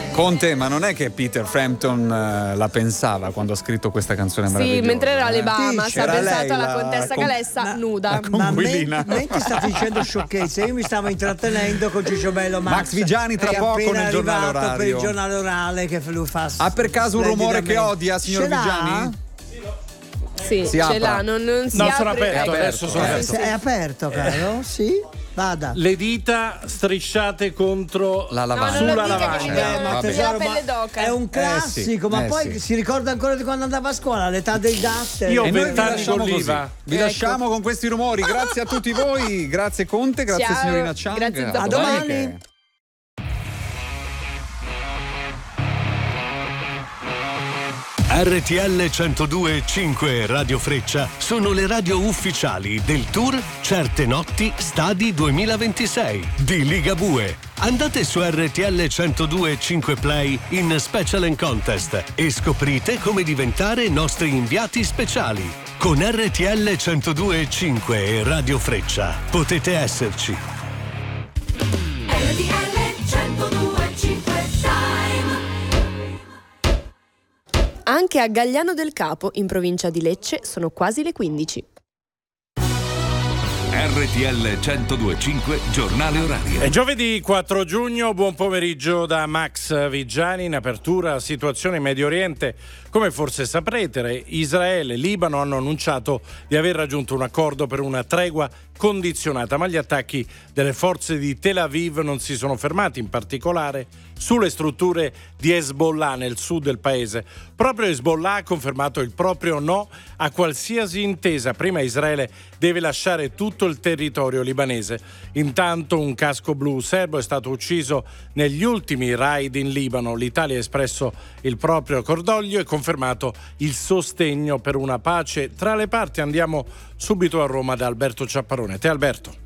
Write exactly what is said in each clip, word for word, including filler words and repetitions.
Conte, ma non è che Peter Frampton uh, la pensava quando ha scritto questa canzone meravigliosa? Sì, mentre era alle Bahamas Sì, ha era pensato lei, alla la contessa con- Calessa la- nuda. la Ma me- conguilina. mentre state dicendo sciocchezze, io mi stavo intrattenendo con Ciccio Bello Max, Max Vigiani tra che è poco appena nel giornale arrivato per orario. il giornale orale che lui fa. Ha per caso un rumore che splendidamente. odia, signor Ce l'ha? Vigiani? Sì, Si ce apra. l'ha, non, non si No, apre. sono aperto, È aperto. adesso sono Eh, aperto. se- È aperto, caro? Sì? Vada. Le dita strisciate contro La No, lavanda. non lo sulla dica che mi lavagna. viene- Eh, mi vabbè. viene la ma pelle d'oca. è un classico, Eh ma sì, poi eh sì. si ricorda ancora di quando andava a scuola, all'età dei datter. Io ho E noi vi vent'anni lasciamo con così. l'Iva. Vi Ecco. lasciamo con questi rumori. Grazie a tutti voi. Grazie Conte, grazie Ciao. signorina Chang. Grazie a A domani. Che- R T L centodue e cinque Radio Freccia sono le radio ufficiali del tour Certe Notti Stadi duemilaventisei di Ligabue. Andate su R T L centodue e cinque Play in Special and Contest e scoprite come diventare nostri inviati speciali. Con R T L centodue e cinque e Radio Freccia potete esserci. R T L centodue e cinque Time. Anche a Gagliano del Capo, in provincia di Lecce, sono quasi le quindici. R T L centodue e cinque giornale orario. È giovedì quattro giugno, buon pomeriggio da Max Vigiani. In apertura, situazione in Medio Oriente. Come forse saprete, Israele e Libano hanno annunciato di aver raggiunto un accordo per una tregua condizionata, ma gli attacchi delle forze di Tel Aviv non si sono fermati, in particolare sulle strutture di Hezbollah nel sud del paese. Proprio Hezbollah ha confermato il proprio no a qualsiasi intesa. Prima Israele deve lasciare tutto il territorio libanese. Intanto un casco blu serbo è stato ucciso negli ultimi raid in Libano. L'Italia ha espresso il proprio cordoglio e confermato il sostegno per una pace tra le parti. Andiamo subito a Roma da Alberto Ciapparone. Te Alberto.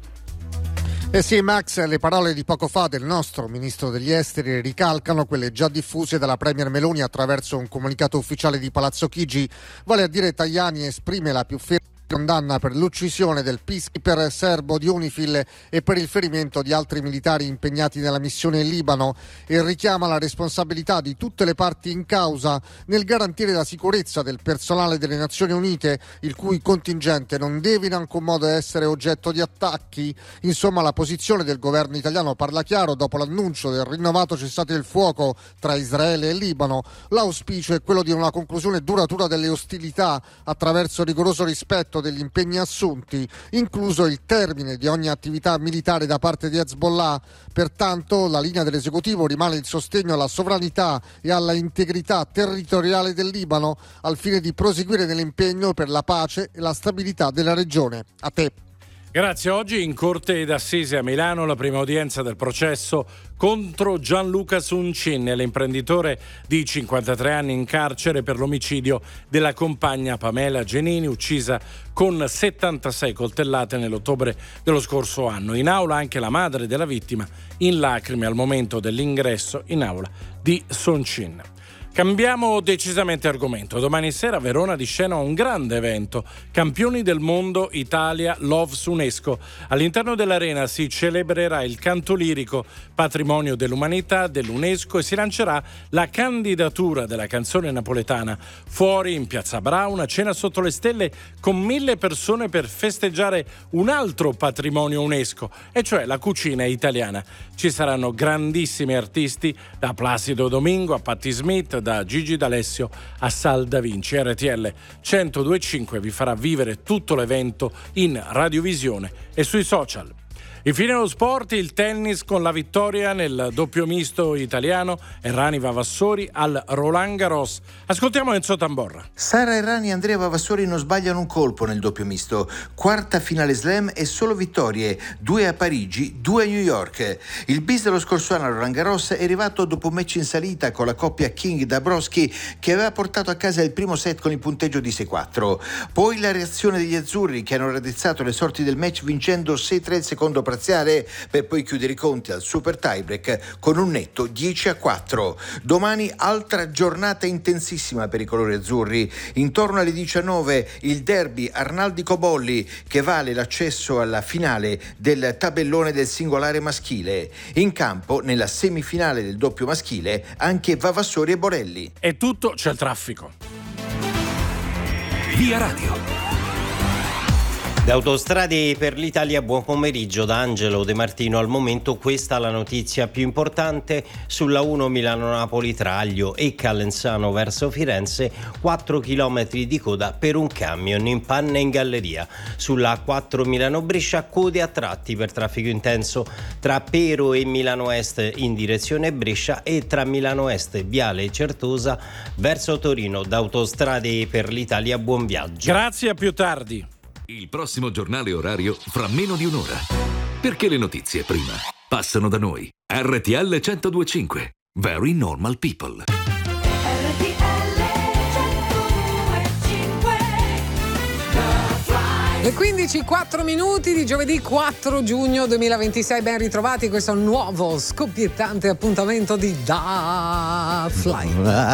Eh sì, Max, le parole di poco fa del nostro ministro degli esteri ricalcano quelle già diffuse dalla premier Meloni attraverso un comunicato ufficiale di Palazzo Chigi, vale a dire Tajani esprime la più ferma condanna per l'uccisione del peacekeeper serbo di UNIFIL e per il ferimento di altri militari impegnati nella missione in Libano e richiama la responsabilità di tutte le parti in causa nel garantire la sicurezza del personale delle Nazioni Unite, il cui contingente non deve in alcun modo essere oggetto di attacchi. Insomma, la posizione del governo italiano parla chiaro dopo l'annuncio del rinnovato cessate il fuoco tra Israele e Libano. L'auspicio è quello di una conclusione duratura delle ostilità attraverso rigoroso rispetto degli impegni assunti, incluso il termine di ogni attività militare da parte di Hezbollah. Pertanto la linea dell'esecutivo rimane il sostegno alla sovranità e alla integrità territoriale del Libano al fine di proseguire nell'impegno per la pace e la stabilità della regione. A te. Grazie. Oggi in Corte d'Assise a Milano la prima udienza del processo contro Gianluca Suncin, l'imprenditore di cinquantatré anni in carcere per l'omicidio della compagna Pamela Genini, uccisa con settantasei coltellate nell'ottobre dello scorso anno. In aula anche la madre della vittima, in lacrime al momento dell'ingresso in aula di Suncin. Cambiamo decisamente argomento. Domani sera a Verona di scena un grande evento, Campioni del Mondo Italia Loves UNESCO. All'interno dell'arena si celebrerà il canto lirico, patrimonio dell'umanità dell'UNESCO, e si lancerà la candidatura della canzone napoletana. Fuori in Piazza Brauna, cena sotto le stelle con mille persone per festeggiare un altro patrimonio UNESCO, e cioè la cucina italiana. Ci saranno grandissimi artisti, da Placido Domingo a Patti Smith, da Gigi D'Alessio a Sal Da Vinci. R T L centodue e cinque vi farà vivere tutto l'evento in radiovisione e sui social. Infine lo sport, il tennis con la vittoria nel doppio misto italiano, Errani Vavassori al Roland Garros. Ascoltiamo Enzo Tamborra. Sara Errani e Andrea Vavassori non sbagliano un colpo nel doppio misto. Quarta finale slam e solo vittorie, due a Parigi, due a New York. Il bis dello scorso anno al Roland Garros è arrivato dopo un match in salita con la coppia King-Dabrowski che aveva portato a casa il primo set con il punteggio di sei quattro. Poi la reazione degli azzurri che hanno raddrizzato le sorti del match vincendo sei tre il secondo straziare per poi chiudere i conti al super tiebreak con un netto dieci a quattro. Domani altra giornata intensissima per i colori azzurri. Intorno alle diciannove il derby Arnaldi-Cobolli che vale l'accesso alla finale del tabellone del singolare maschile. In campo nella semifinale del doppio maschile anche Vavassori e Borelli. È tutto, c'è il traffico. Via Radio. Da Autostrade per l'Italia, buon pomeriggio da Angelo De Martino. Al momento questa è la notizia più importante. Sulla uno Milano-Napoli Traglio e Calenzano verso Firenze, quattro chilometri di coda per un camion in panne in galleria. Sulla A quattro Milano-Brescia, code a tratti per traffico intenso tra Pero e Milano Est in direzione Brescia e tra Milano Est, Viale Certosa verso Torino. Da Autostrade per l'Italia, buon viaggio. Grazie, a più tardi. Il prossimo giornale orario fra meno di un'ora. Perché le notizie prima passano da noi. R T L centodue e cinque. Very Normal People. Le quindici e quattro minuti di giovedì quattro giugno duemilaventisei, ben ritrovati, questo è un nuovo scoppiettante appuntamento di Da Fly.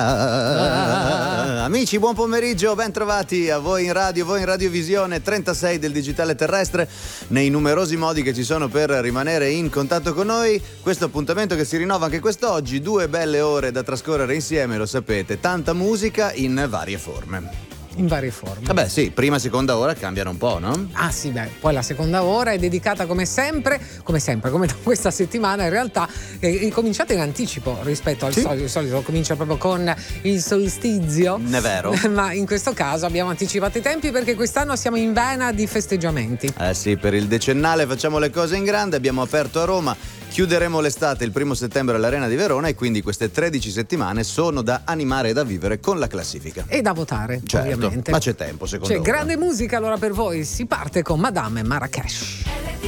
Ah, amici, buon pomeriggio, ben trovati a voi in radio, voi in radiovisione trentasei del digitale terrestre, nei numerosi modi che ci sono per rimanere in contatto con noi. Questo appuntamento che si rinnova anche quest'oggi, due belle ore da trascorrere insieme, lo sapete, tanta musica in varie forme. In varie forme. Vabbè sì, prima e seconda ora cambiano un po', no? Ah sì, beh, poi la seconda ora è dedicata come sempre, come sempre, come da questa settimana in realtà, è cominciata in anticipo rispetto al sì. solito, il solito comincia proprio con il solstizio. È vero. Ma in questo caso abbiamo anticipato i tempi perché quest'anno siamo in vena di festeggiamenti. Eh sì, per il decennale facciamo le cose in grande, abbiamo aperto a Roma, chiuderemo l'estate il primo settembre all'Arena di Verona e quindi queste tredici settimane sono da animare e da vivere con la classifica. E da votare, certo, ovviamente. Ma c'è tempo, secondo me. C'è grande musica allora per voi, si parte con Madame Marrakesh.